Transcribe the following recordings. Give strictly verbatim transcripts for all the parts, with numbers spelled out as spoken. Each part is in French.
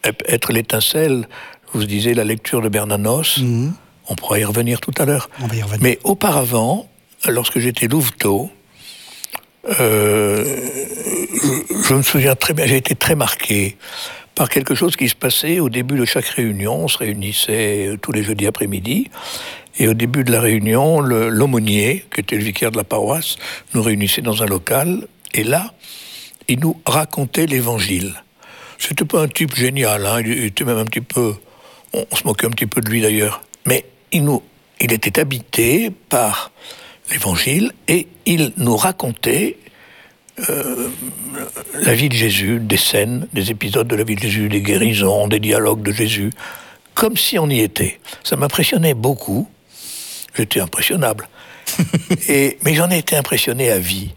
être l'étincelle, vous disiez la lecture de Bernanos, mmh. on pourra y revenir tout à l'heure. On va y revenir. Mais auparavant, lorsque j'étais louveteau, euh, je, je me souviens très bien, j'ai été très marqué par quelque chose qui se passait au début de chaque réunion. On se réunissait tous les jeudis après-midi, et au début de la réunion, le, l'aumônier, qui était le vicaire de la paroisse, nous réunissait dans un local, et là, il nous racontait l'Évangile. C'était pas un type génial, hein, il était même un petit peu... On, on se moquait un petit peu de lui d'ailleurs, mais il, nous, il était habité par l'Évangile, et il nous racontait Euh, la vie de Jésus, des scènes, des épisodes de la vie de Jésus, des guérisons, des dialogues de Jésus, comme si on y était. Ça m'impressionnait beaucoup. J'étais impressionnable. Et, mais j'en ai été impressionné à vie.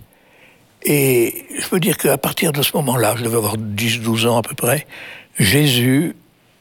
Et je peux dire qu'à partir de ce moment-là, je devais avoir dix douze ans à peu près, Jésus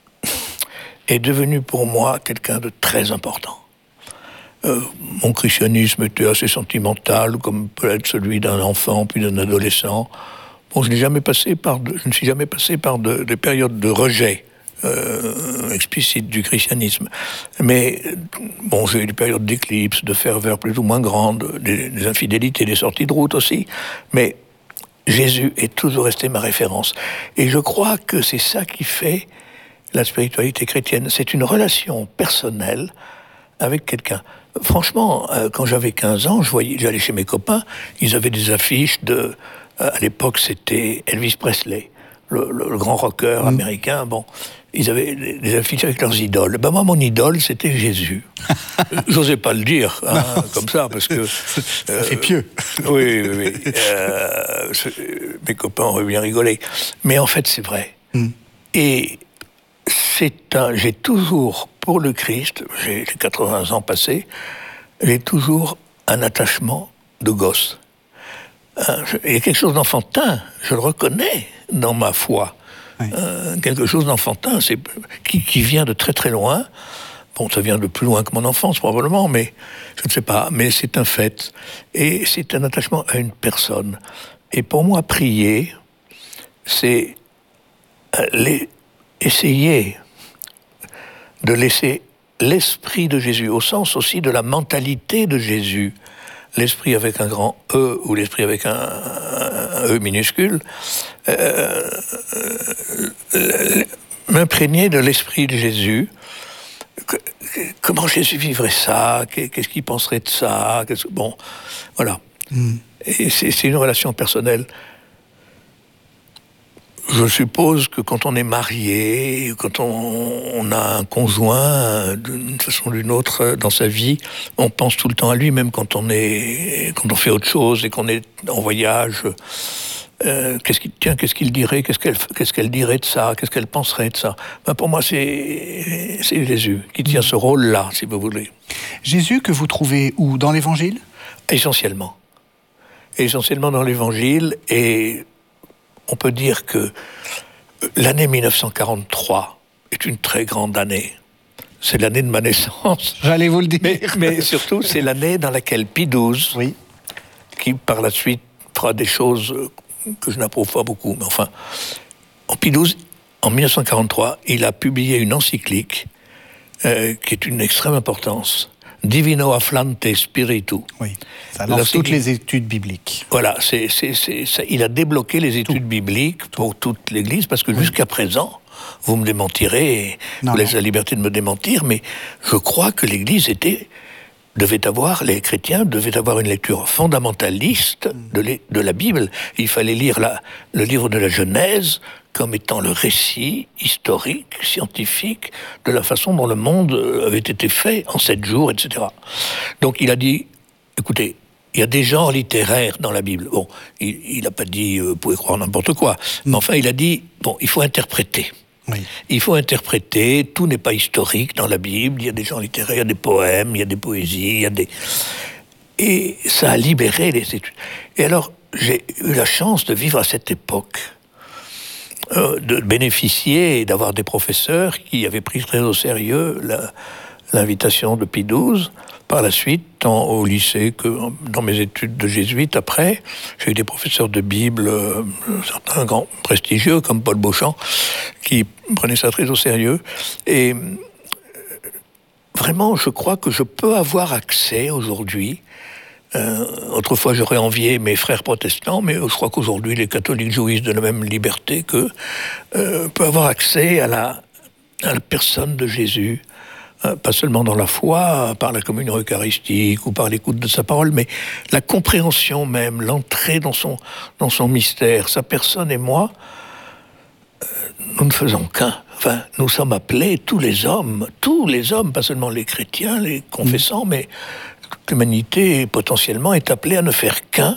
est devenu pour moi quelqu'un de très important. Euh, mon christianisme était assez sentimental, comme peut être celui d'un enfant puis d'un adolescent. Bon, je n'ai jamais passé par, de, je ne suis jamais passé par de, des périodes de rejet euh, explicite du christianisme. Mais bon, j'ai eu des périodes d'éclipse, de ferveur plus ou moins grande, des, des infidélités, des sorties de route aussi. Mais Jésus est toujours resté ma référence. Et je crois que c'est ça qui fait la spiritualité chrétienne. C'est une relation personnelle avec quelqu'un. Franchement, euh, quand j'avais quinze ans, je voyais, j'allais chez mes copains, ils avaient des affiches de... Euh, à l'époque, c'était Elvis Presley, le, le, le grand rocker mmh. américain. Bon, ils avaient des, des affiches avec leurs idoles. Ben moi, mon idole, c'était Jésus. J'osais pas le dire, hein, non, comme ça, parce que... Ça euh, fait pieux. Oui, oui, oui. Euh, mes copains auraient bien rigolé. Mais en fait, c'est vrai. Mmh. Et c'est un... J'ai toujours... Pour le Christ, j'ai quatre-vingts ans passés, j'ai toujours un attachement de gosse. Il y a quelque chose d'enfantin, je le reconnais dans ma foi. Oui. Euh, quelque chose d'enfantin, c'est, qui, qui vient de très très loin. Bon, ça vient de plus loin que mon enfance probablement, mais je ne sais pas. Mais c'est un fait. Et c'est un attachement à une personne. Et pour moi, prier, c'est euh, les, essayer... de laisser l'esprit de Jésus, au sens aussi de la mentalité de Jésus, l'esprit avec un grand E ou l'esprit avec un, un E minuscule, euh, euh, m'imprégner de l'esprit de Jésus. Que, que, comment Jésus vivrait ça? Qu'est-ce qu'il penserait de ça? Bon, voilà. Mm. Et c'est, c'est une relation personnelle. Je suppose que quand on est marié, quand on, on a un conjoint, d'une façon ou d'une autre, dans sa vie, on pense tout le temps à lui, même quand on est, quand on fait autre chose et qu'on est en voyage. Euh, qu'est-ce qu'il, tiens, qu'est-ce qu'il dirait, qu'est-ce qu'elle, qu'est-ce qu'elle dirait de ça, qu'est-ce qu'elle penserait de ça. Ben pour moi, c'est, c'est Jésus qui tient ce rôle-là, si vous voulez. Jésus que vous trouvez où? Dans l'Évangile? Essentiellement. Essentiellement dans l'Évangile, et on peut dire que l'année dix-neuf cent quarante-trois est une très grande année. C'est l'année de ma naissance. J'allais vous le dire. Mais, mais surtout, c'est l'année dans laquelle Pie douze, oui. qui par la suite fera des choses que je n'approuve pas beaucoup, mais enfin, en Pie douze, en dix-neuf cent quarante-trois, il a publié une encyclique euh, qui est d'une extrême importance. Divino afflante spiritu. Oui, ça lance toutes les études bibliques. Voilà, c'est, c'est, c'est, ça, il a débloqué les études Tout. bibliques pour toute l'Église, parce que oui. jusqu'à présent, vous me démentirez, non, vous laissez la liberté de me démentir, mais je crois que l'Église était, devait avoir, les chrétiens devaient avoir une lecture fondamentaliste mm. de, les, de la Bible. Il fallait lire la, le livre de la Genèse comme étant le récit historique, scientifique, de la façon dont le monde avait été fait en sept jours, et cetera. Donc il a dit, écoutez, il y a des genres littéraires dans la Bible. Bon, il n'a pas dit, euh, vous pouvez croire n'importe quoi, mais enfin il a dit, bon, il faut interpréter. Oui. Il faut interpréter, tout n'est pas historique dans la Bible, il y a des genres littéraires, il y a des poèmes, il y a des poésies, il y a des... Et ça a libéré les études. Et alors, j'ai eu la chance de vivre à cette époque, euh, de bénéficier et d'avoir des professeurs qui avaient pris très au sérieux la, l'invitation de Pie douze. Par la suite, tant au lycée que dans mes études de jésuite, après, j'ai eu des professeurs de Bible, euh, certains grands prestigieux, comme Paul Beauchamp, qui prenaient ça très au sérieux. Et euh, vraiment, je crois que je peux avoir accès aujourd'hui. Euh, autrefois, j'aurais envié mes frères protestants, mais je crois qu'aujourd'hui, les catholiques jouissent de la même liberté qu'eux. Euh, peut avoir accès à la, à la personne de Jésus. Euh, pas seulement dans la foi, par la communion eucharistique ou par l'écoute de sa parole, mais la compréhension même, l'entrée dans son, dans son mystère. Sa personne et moi, euh, nous ne faisons qu'un. Enfin, nous sommes appelés, tous les hommes, tous les hommes, pas seulement les chrétiens, les confessants, mais toute l'humanité potentiellement est appelée à ne faire qu'un.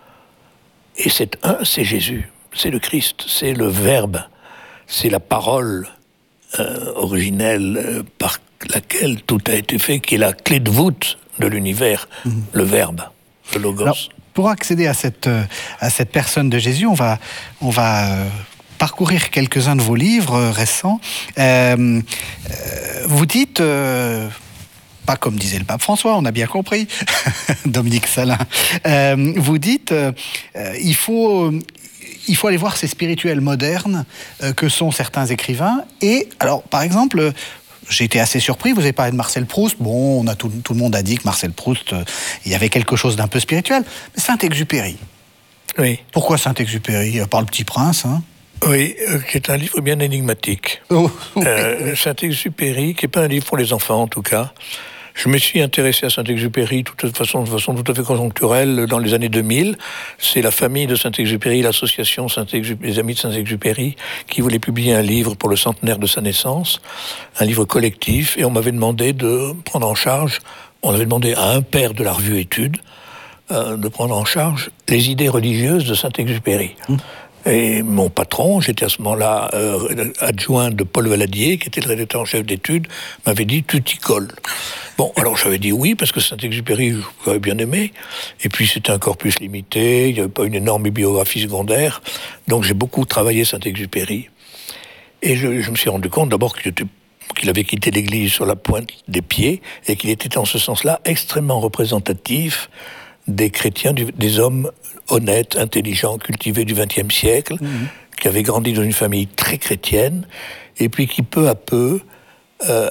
Et cet un, c'est Jésus, c'est le Christ, c'est le Verbe, c'est la parole euh, originelle euh, par laquelle tout a été fait, qui est la clé de voûte de l'univers, mmh. le Verbe, le Logos. Alors, pour accéder à cette, à cette personne de Jésus, on va, on va euh, parcourir quelques-uns de vos livres euh, récents. Euh, euh, vous dites, euh, pas comme disait le pape François, on a bien compris, Dominique Salin, euh, vous dites, euh, il faut... Il faut aller voir ces spirituels modernes euh, que sont certains écrivains. Et, alors, par exemple, j'ai été assez surpris, vous avez parlé de Marcel Proust. Bon, on a tout, tout le monde a dit que Marcel Proust, euh, il y avait quelque chose d'un peu spirituel. Mais Saint-Exupéry. Oui. Pourquoi Saint-Exupéry ? Par Le Petit Prince, hein ? Oui, euh, qui est un livre bien énigmatique. Oh, oui. euh, Saint-Exupéry, qui n'est pas un livre pour les enfants, en tout cas. Je me suis intéressé à Saint-Exupéry de toute façon, de façon tout à fait conjoncturelle dans les années deux mille. C'est la famille de Saint-Exupéry, l'association Saint-Exupéry, les Amis de Saint-Exupéry, qui voulait publier un livre pour le centenaire de sa naissance, un livre collectif, et on m'avait demandé de prendre en charge, on avait demandé à un père de la revue Études euh, de prendre en charge les idées religieuses de Saint-Exupéry. Mmh. Et mon patron, j'étais à ce moment-là euh, adjoint de Paul Valadier, qui était le rédacteur en chef d'études, m'avait dit « tu t'y colles ». Bon, alors j'avais dit oui, parce que Saint-Exupéry, j'avais bien aimé, et puis c'était un corpus limité, il n'y avait pas une énorme bibliographie secondaire, donc j'ai beaucoup travaillé Saint-Exupéry. Et je, je me suis rendu compte d'abord qu'il était qu'il avait quitté l'Église sur la pointe des pieds, et qu'il était en ce sens-là extrêmement représentatif des chrétiens, du, des hommes honnêtes, intelligents, cultivés du vingtième siècle, mmh. qui avaient grandi dans une famille très chrétienne, et puis qui peu à peu euh,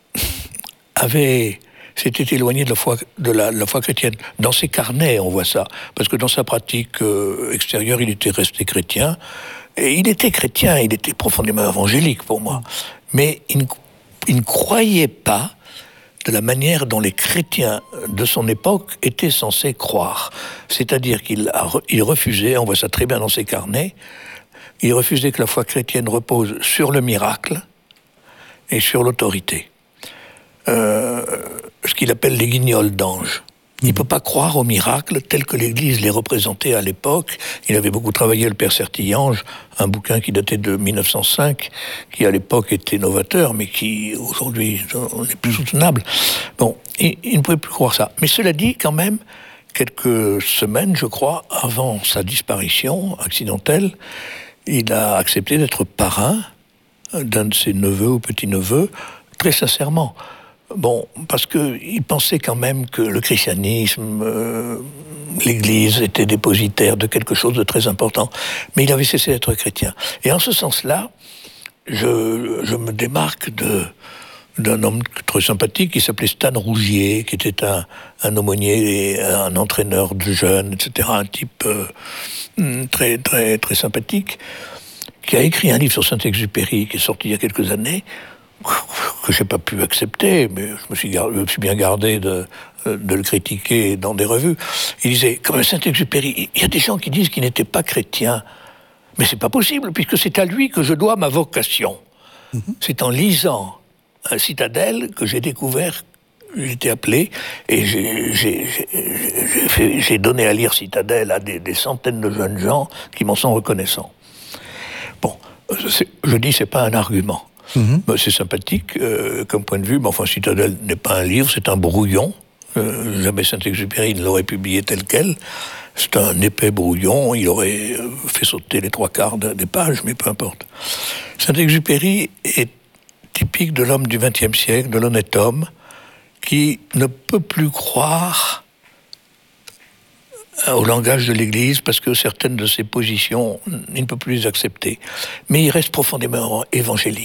avaient, s'étaient éloignés de la foi, de la, de la foi chrétienne. Dans ses carnets, on voit ça, parce que dans sa pratique euh, extérieure, il était resté chrétien, et il était chrétien, il était profondément évangélique pour moi, mais il ne, il ne croyait pas de la manière dont les chrétiens de son époque étaient censés croire. C'est-à-dire qu'il a, il refusait, on voit ça très bien dans ses carnets, il refusait que la foi chrétienne repose sur le miracle et sur l'autorité. Euh, ce qu'il appelle les guignols d'anges. Il ne peut pas croire aux miracles tels que l'Église les représentait à l'époque. Il avait beaucoup travaillé, le Père Sertillange, un bouquin qui datait de mille neuf cent cinq, qui à l'époque était novateur, mais qui aujourd'hui n'est plus soutenable. Bon, il, il ne pouvait plus croire ça. Mais cela dit, quand même, quelques semaines, je crois, avant sa disparition accidentelle, il a accepté d'être parrain d'un de ses neveux ou petits-neveux, très sincèrement. Bon, parce qu'il pensait quand même que le christianisme, euh, l'Église était dépositaire de quelque chose de très important. Mais il avait cessé d'être chrétien. Et en ce sens-là, je, je me démarque de, d'un homme très sympathique qui s'appelait Stan Rougier, qui était un, un aumônier et un entraîneur de jeunes, et cetera. Un type euh, très, très, très sympathique, qui a écrit un livre sur Saint-Exupéry, qui est sorti il y a quelques années, que je n'ai pas pu accepter, mais je me suis, gar- je me suis bien gardé de, de le critiquer dans des revues. Il disait, comme Saint-Exupéry, il y a des gens qui disent qu'il n'était pas chrétien. Mais c'est pas possible, puisque c'est à lui que je dois ma vocation. Mm-hmm. C'est en lisant un Citadelle que j'ai découvert, j'ai été appelé, et j'ai, j'ai, j'ai, j'ai, fait, j'ai donné à lire Citadelle à des, des centaines de jeunes gens qui m'en sont reconnaissants. Bon, c'est, je dis, c'est pas un argument. Mmh. Ben, c'est sympathique euh, comme point de vue, mais enfin Citadelle n'est pas un livre, c'est un brouillon. Euh, jamais Saint-Exupéry ne l'aurait publié tel quel. C'est un épais brouillon, il aurait fait sauter les trois quarts des pages, mais peu importe. Saint-Exupéry est typique de l'homme du vingtième siècle, de l'honnête homme, qui ne peut plus croire au langage de l'Église parce que certaines de ses positions, il ne peut plus les accepter. Mais il reste profondément évangélique.